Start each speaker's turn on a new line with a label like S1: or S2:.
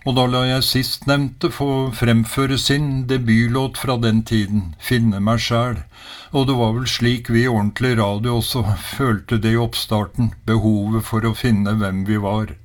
S1: Og da la jeg sistnevnte få fremføre sin debutlåt fra den tiden, Finne meg sjæl, og det var vel slik vi i ordentlig radio også følte det i oppstarten, behovet for å finne hvem vi var.